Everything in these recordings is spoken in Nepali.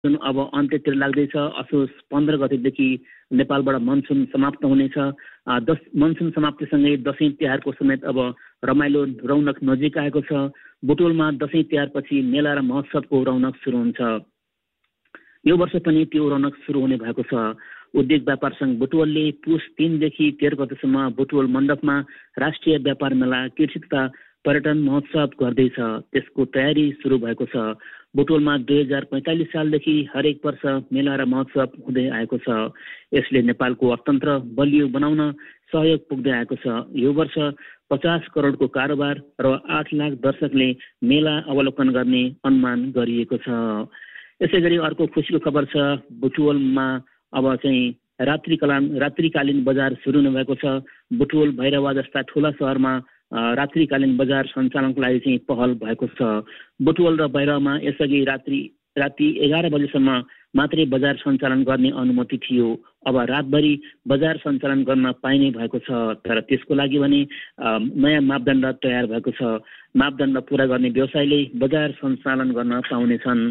जुन अब अन्त्यतिर लाग्दैछ। असोज 15 गतेदेखि नेपालबाट मनसुन समाप्त हुनेछ। मनसुन समाप्तिसँगै दसैँ तिहारको समेत अब रमाइलो रौनक नजिक आएको छ। बुटवलमा दसैँ तिहारपछि मेला र महोत्सवको रौनक सुरु हुन्छ। यो वर्ष पनि त्यो रौनक सुरु हुने भएको छ। उद्योग व्यापार सङ्घ बुटवलले पुस 3 देखि 13 गतेसम्म बुटवल मण्डपमा राष्ट्रिय व्यापार मेला, कृषि तथा पर्यटन महोत्सव गर्दैछ। त्यसको तयारी सुरु भएको छ। बुटवलमा 2045 सालदेखि हरेक वर्ष मेला र महोत्सव हुँदै आएको छ। यसले नेपालको अर्थतन्त्र बलियो बनाउन सहयोग पुग्दै आएको छ। यो वर्ष 50 करोडको कारोबार र 8 लाख दर्शकले मेला अवलोकन गर्ने अनुमान गरिएको छ। यसैगरी अर्को खुसीको खबर छ। बुटवलमा अब चाहिँ रात्रिकालीन बजार सुरु हुनुभएको छ। बुटवल, भैरवा जस्ता ठुला सहरमा रात्रिकालीन बजार सञ्चालनको लागि चाहिँ पहल भएको छ। बुटवल र भैरवमा यसअघि राति 11 बजेसम्म मात्रै बजार सञ्चालन गर्ने अनुमति थियो। अब रातभरि बजार सञ्चालन गर्न पाइने भएको छ। तर त्यसको लागि भने नयाँ मापदण्ड तयार भएको छ। मापदण्ड पूरा गर्ने व्यवसायले बजार सञ्चालन गर्न पाउनेछन्।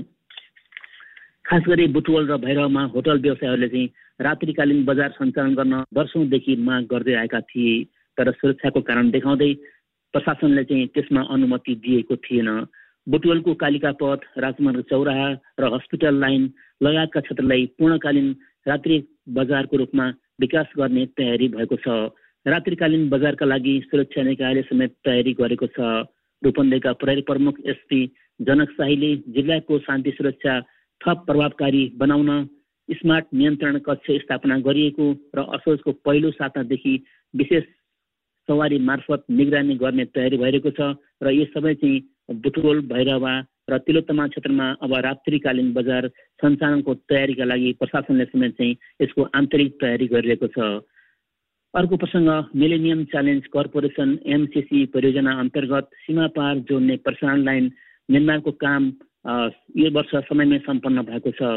खास गरी बुटवल र भैरवमा होटल व्यवसायहरूले चाहिँ रात्रिकालीन बजार सञ्चालन गर्न वर्षौंदेखि माग गर्दै आएका थिए। तर सुरक्षाको कारण देखाउँदै प्रशासनले चाहिँ त्यसमा अनुमति दिएको थिएन। बुटवलको कालिका पथ, राजमार्ग चौराहा र हस्पिटल लाइन लगायतका क्षेत्रलाई पूर्णकालीन रात्रि बजारको रूपमा विकास गर्ने तयारी भएको छ। रात्रिकालीन बजारका लागि सुरक्षा निकायले समेत तयारी गरेको छ। रूपन्देहीका प्रहरी प्रमुख एसपी जनक शाहीले जिल्लाको शान्ति सुरक्षा थप प्रभावकारी बनाउन स्मार्ट नियन्त्रण कक्ष स्थापना गरिएको र असोजको पहिलो सातादेखि विशेष सवारी मार्फत निगरानी गर्ने तयारी भइरहेको छ। र यो सबै चाहिँ बुटवल, भैरवा र तिलोत्तमा क्षेत्रमा अब रात्रिकालीन बजार सञ्चालनको तयारीका लागि प्रशासनले समेत चाहिँ यसको आन्तरिक तयारी गरिरहेको छ। अर्को प्रसङ्ग, मिलेनियम च्यालेन्ज कर्पोरेसन MCC परियोजना अन्तर्गत सीमा पार जोड्ने प्रसारण लाइन निर्माणको काम यो वर्ष समयमै सम्पन्न भएको छ।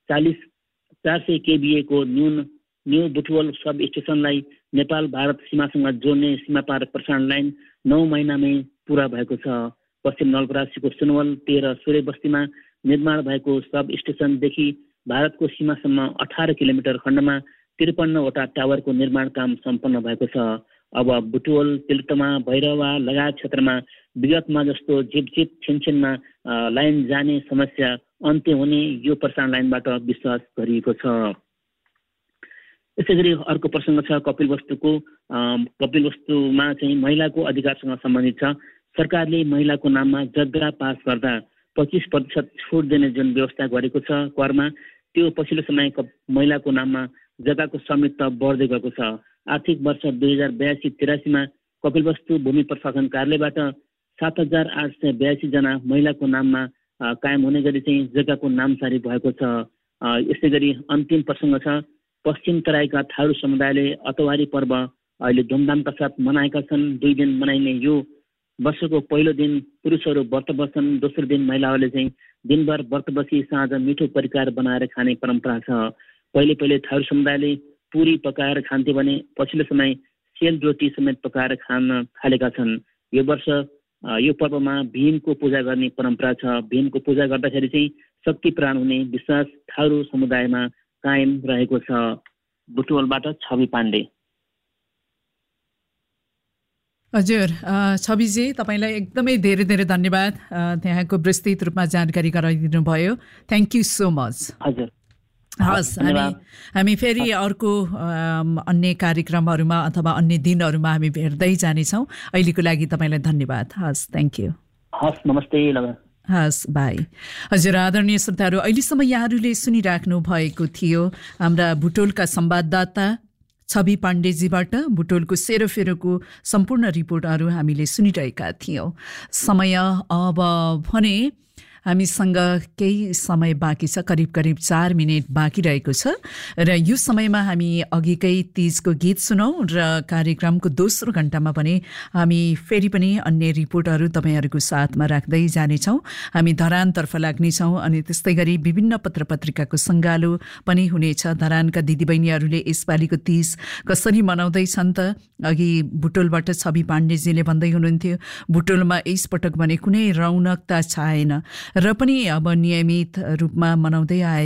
400 kVA को न्यू बुटवल सब स्टेसनलाई नेपाल भारत सीमासँग जोड्ने सीमापार प्रसारण लाइन 9 महिनामै पूरा भएको छ। पश्चिम नवलपरासीको सुनवल 13 सूर्य बस्तीमा निर्माण भएको सब स्टेसनदेखि भारतको सीमासम्म 18 किलोमिटर खण्डमा 53 वटा टावरको निर्माण काम सम्पन्न भएको छ। अब बुटवल, तिलोत्तमा, भैरवा लगायत क्षेत्रमा विगतमा जस्तो झिपझिप छिनछिनमा लाइन जाने समस्या अन्त्य हुने यो प्रसारण लाइनबाट विश्वास गरिएको छ। यसैगरी अर्को प्रसङ्ग छ कपिलवस्तुमा चाहिँ महिलाको अधिकारसँग सम्बन्धित छ। सरकारले महिलाको नाममा जग्गा पास गर्दा 25% छुट दिने जुन व्यवस्था गरेको छ करमा, त्यो पछिल्लो समय महिलाको नाममा जग्गाको स्वामित्व बढ्दै गएको छ। आर्थिक वर्ष 2082-83 मा कपिलवस्तु भूमि प्रशासन कार्यालयबाट 7882 जना महिलाको नाममा कायम हुने गरी चाहिँ जग्गाको नामसारी भएको छ। यसैगरी अन्तिम प्रसङ्ग छ। पश्चिम तराईका थारू समुदायले अतवारी पर्व अहिले धुमधामका साथ मनाएका छन्। 2 दिन मनाइने यो वर्षको पहिलो दिन पुरुषहरू व्रत बस्छन्। दोस्रो दिन महिलाहरूले चाहिँ दिनभर व्रत बसी साँझ मिठो परिकार बनाएर खाने परम्परा छ। पहिले थारू समुदायले पुरी पकाएर खान्थे भने पछिल्लो समय सेल रोटी समेत पकाएर खान थालेका छन्। यो वर्ष यो पर्वमा भीमको पूजा गर्ने परम्परा छ। भीमको पूजा गर्दाखेरि चाहिँ शक्ति प्राण हुने विश्वास थारू समुदायमा कायम रहेको छ। बुटवलबाट छवि पाण्डे। हजुर, छविजी तपाईलाई एकदमै धेरै धेरै धन्यवाद। त्यहाँको विस्तृत रूपमा जानकारी गराइदिनु भयो। Thank you so much. हजुर, हस्, हामी फेरि अर्को अन्य कार्यक्रमहरूमा अथवा अन्य दिनहरूमा हामी भेट्दै जानेछौँ। अहिलेको लागि तपाईँलाई धन्यवाद। हस्, थ्याङ्क यू। हस्, नमस्ते। हस्, बाई। हजुर, आदरणीय श्रोताहरू, अहिलेसम्म यहाँहरूले सुनिराख्नु भएको थियो हाम्रा बुटवलका संवाददाता छवि पाण्डेजीबाट बुटवलको सेरोफेरोको सम्पूर्ण रिपोर्टहरू हामीले सुनिरहेका थियौँ। समय अब भने हामीसँग केही समय बाँकी छ, करिब 4 मिनट बाँकी रहेको छ र यो समयमा हामी अघिकै तीजको गीत सुनौँ र कार्यक्रमको दोस्रो घण्टामा पनि हामी फेरि पनि अन्य रिपोर्टहरू तपाईँहरूको साथमा राख्दै जानेछौँ। हामी धरानतर्फ लाग्नेछौँ अनि त्यस्तै गरी विभिन्न पत्र पत्रिकाको सङ्गालो पनि हुनेछ। धरानका दिदीबहिनीहरूले यसपालिको तीज कसरी मनाउँदैछन् त? अघि बुटवलबाट छवि पाण्डेजीले भन्दै हुनुहुन्थ्यो बुटवलमा यसपटक भने कुनै रौनकता छाएन र पनि अब नियमित रूपमा मनाउँदै आए